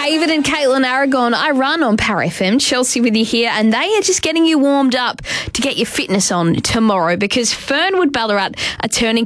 David and Caitlin Aragon, I run on Power FM. Chelsea with you here, and they are just getting you warmed up to get your fitness on tomorrow because Fernwood Ballarat are turning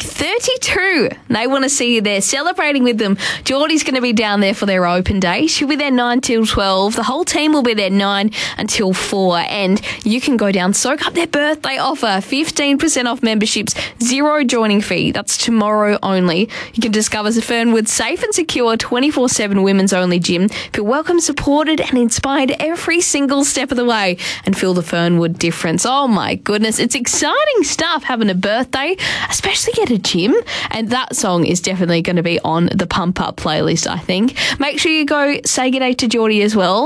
32. They want to see you there celebrating with them. Geordie's going to be down there for their open day. She'll be there 9 till 12. The whole team will be there 9 until 4, and you can go down, soak up their birthday offer. 15% off memberships, zero joining fee. That's tomorrow only. You can discover Fernwood's safe and secure 24/7 women's only gym. Feel welcome, supported and inspired every single step of the way and feel the Fernwood difference. Oh my goodness, it's exciting stuff having a birthday, especially at a gym. And that song is definitely going to be on the Pump Up playlist, I think. Make sure you go say good day to Geordie as well.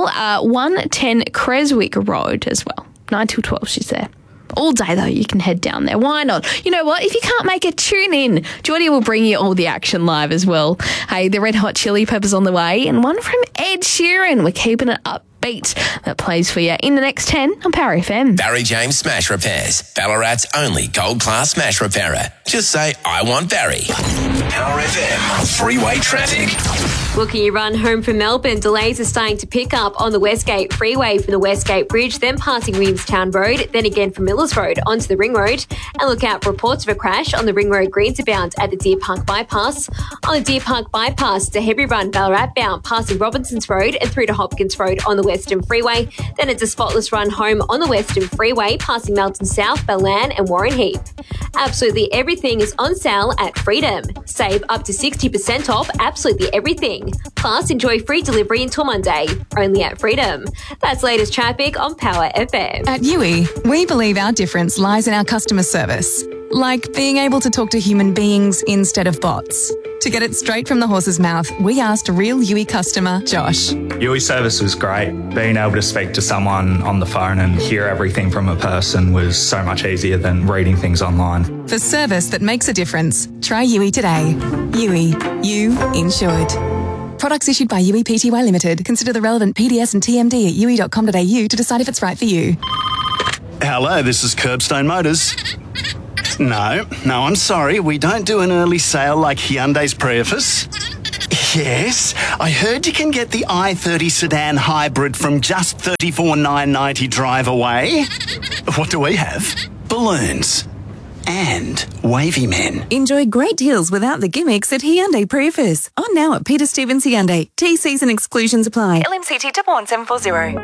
110 Creswick Road as well. 9 till 12, she's there. All day, though, you can head down there. Why not? You know what? If you can't make it, tune in. Geordie will bring you all the action live as well. Hey, the Red Hot Chili Peppers on the way, and one from Ed Sheeran. We're keeping it upbeat. That plays for you in the next 10 on Power FM. Barry James Smash Repairs, Ballarat's only gold-class smash repairer. Just say, I want Barry. Power FM, freeway traffic. Looking you run home from Melbourne, delays are starting to pick up on the Westgate Freeway from the Westgate Bridge, then passing Williamstown Road, then again from Millers Road onto the Ring Road. And look out for reports of a crash on the Ring Road Greens bound at the Deer Park Bypass. On the Deer Park Bypass, it's a heavy run Ballarat bound passing Robinsons Road and through to Hopkins Road on the Western Freeway. Then it's a spotless run home on the Western Freeway passing Melton South, Ballan and Warren Heath. Absolutely everything is on sale at Freedom. Save up to 60% off absolutely everything. Plus, enjoy free delivery until Monday, only at Freedom. That's latest traffic on Power FM. At Yui, we believe our difference lies in our customer service. Like being able to talk to human beings instead of bots. To get it straight from the horse's mouth, we asked real Yui customer, Josh. Yui service was great. Being able to speak to someone on the phone and hear everything from a person was so much easier than reading things online. For service that makes a difference, try Yui today. Yui, you insured. Products issued by Yui Pty Limited. Consider the relevant PDS and TMD at yui.com.au to decide if it's right for you. Hello, this is Curbstone Motors. No, I'm sorry. We don't do an early sale like Hyundai's Prius. Yes, I heard you can get the i30 sedan hybrid from just $34,990 drive away. What do we have? Balloons. And wavy men. Enjoy great deals without the gimmicks at Hyundai Prius. On now at Peter Stevens Hyundai. TCs and exclusions apply. LMCT 11740.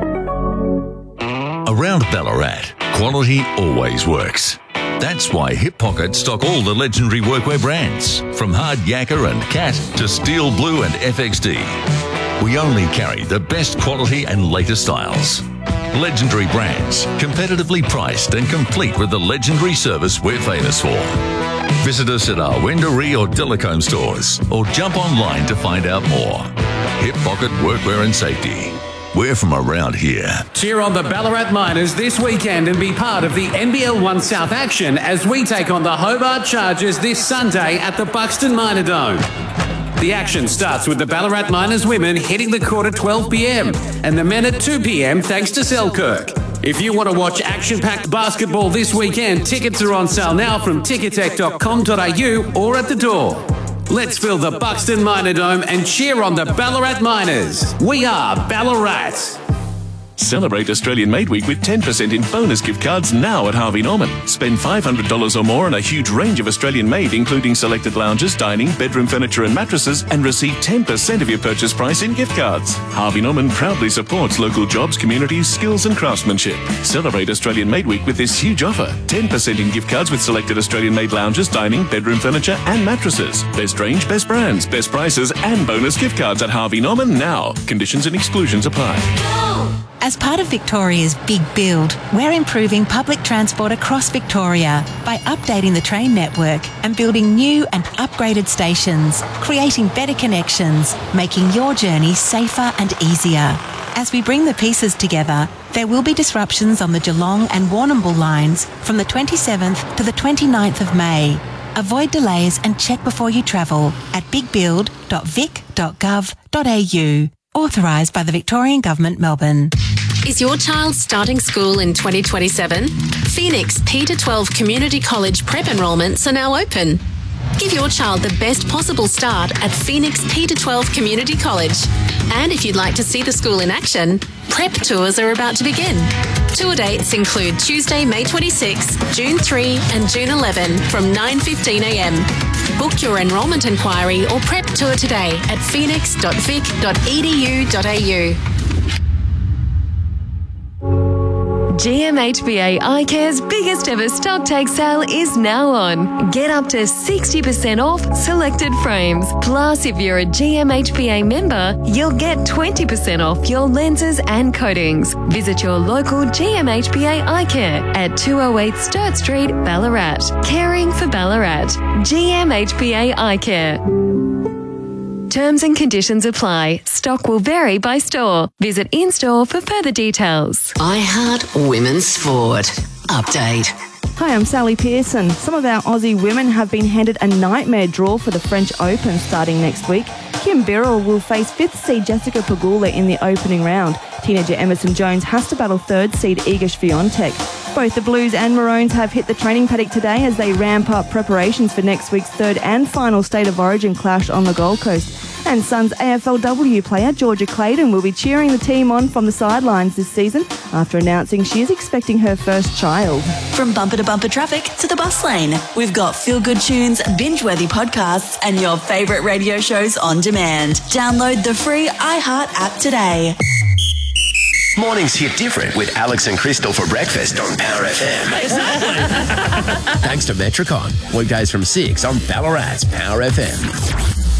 Around Ballarat, quality always works. That's why Hip Pocket stock all the legendary workwear brands, from Hard Yakka and Cat to Steel Blue and FXD. We only carry the best quality and latest styles. Legendary brands, competitively priced and complete with the legendary service we're famous for. Visit us at our Wendouree or Delacombe stores or jump online to find out more. Hip Pocket Workwear and Safety. We're from around here. Cheer on the Ballarat Miners this weekend and be part of the NBL 1 South action as we take on the Hobart Chargers this Sunday at the Buxton Minor Dome. The action starts with the Ballarat Miners women hitting the court at 12 p.m. and the men at 2 p.m. thanks to Selkirk. If you want to watch action-packed basketball this weekend, tickets are on sale now from ticketek.com.au or at the door. Let's fill the Buxton Minor Dome and cheer on the Ballarat Miners. We are Ballarat. Celebrate Australian Made Week with 10% in bonus gift cards now at Harvey Norman. Spend $500 or more on a huge range of Australian made, including selected lounges, dining, bedroom furniture and mattresses, and receive 10% of your purchase price in gift cards. Harvey Norman proudly supports local jobs, communities, skills and craftsmanship. Celebrate Australian Made Week with this huge offer. 10% in gift cards with selected Australian made lounges, dining, bedroom furniture and mattresses. Best range, best brands, best prices and bonus gift cards at Harvey Norman now. Conditions and exclusions apply. As part of Victoria's Big Build, we're improving public transport across Victoria by updating the train network and building new and upgraded stations, creating better connections, making your journey safer and easier. As we bring the pieces together, there will be disruptions on the Geelong and Warrnambool lines from the 27th to the 29th of May. Avoid delays and check before you travel at bigbuild.vic.gov.au. Authorised by the Victorian Government, Melbourne. Is your child starting school in 2027? Phoenix P-12 Community College prep enrolments are now open. Give your child the best possible start at Phoenix P12 Community College. And if you'd like to see the school in action, prep tours are about to begin. Tour dates include Tuesday, May 26, June 3 and June 11 from 9:15am. Book your enrolment inquiry or prep tour today at phoenix.vic.edu.au. GMHBA iCare's biggest ever stock take sale is now on. Get up to 60% off selected frames. Plus, if you're a GMHBA member, you'll get 20% off your lenses and coatings. Visit your local GMHBA iCare at 208 Sturt Street, Ballarat. Caring for Ballarat. GMHBA iCare. Terms and conditions apply. Stock will vary by store. Visit in-store for further details. iHeart Women's Sport. Update. Hi, I'm Sally Pearson. Some of our Aussie women have been handed a nightmare draw for the French Open starting next week. Kim Birrell will face 5th seed Jessica Pegula in the opening round. Teenager Emerson Jones has to battle 3rd seed Iga Swiatek. Both the Blues and Maroons have hit the training paddock today as they ramp up preparations for next week's 3rd and final State of Origin clash on the Gold Coast. And Suns AFLW player Georgia Clayton will be cheering the team on from the sidelines this season after announcing she is expecting her first child. From bumper to bumper traffic to the bus lane, we've got feel-good tunes, binge-worthy podcasts and your favourite radio shows on demand. Download the free iHeart app today. Mornings hit different with Alex and Crystal for breakfast on Power FM. Exactly. Thanks to Metricon. Weekdays from 6 on Ballarat's Power FM.